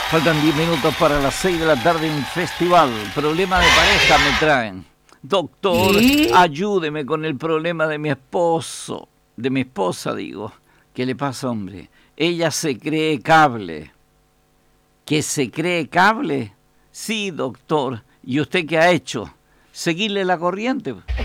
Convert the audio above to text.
Faltan 10 minutos para las 6 de la tarde en festival. Problema de pareja me traen. Doctor, ayúdeme con el problema de mi esposo. De mi esposa, digo. ¿Qué le pasa, hombre? Ella se cree cable. ¿Que se cree cable? Sí, doctor. ¿Y usted qué ha hecho? ¿Seguirle la corriente?